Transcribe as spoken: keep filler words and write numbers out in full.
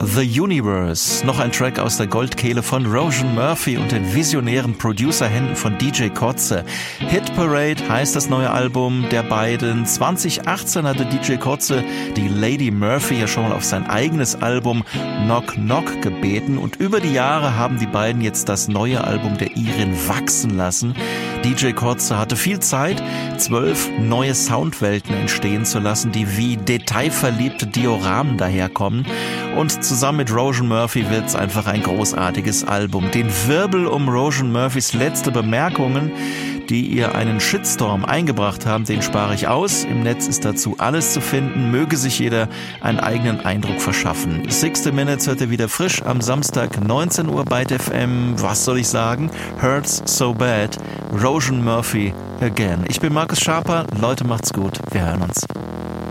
The Universe, noch ein Track aus der Goldkehle von Roisin Murphy und den visionären Producerhänden von D J Koze. Hit Parade heißt das neue Album der beiden. zwanzig achtzehn hatte D J Koze die Lady Murphy ja schon mal auf sein eigenes Album Knock Knock gebeten und über die Jahre haben die beiden jetzt das neue Album der Irin wachsen lassen. D J Koze hatte viel Zeit, zwölf neue Soundwelten entstehen zu lassen, die wie detailverliebte Dioramen daherkommen. Und zusammen mit Roisin Murphy wird's einfach ein großartiges Album. Den Wirbel um Roisin Murphys letzte Bemerkungen, die ihr einen Shitstorm eingebracht haben, den spare ich aus. Im Netz ist dazu alles zu finden. Möge sich jeder einen eigenen Eindruck verschaffen. sixty Minutes hört ihr wieder frisch am Samstag neunzehn Uhr bei Byte F M. Was soll ich sagen? Hurts So Bad. Roisin Murphy again. Ich bin Markus Schaper. Leute, macht's gut. Wir hören uns.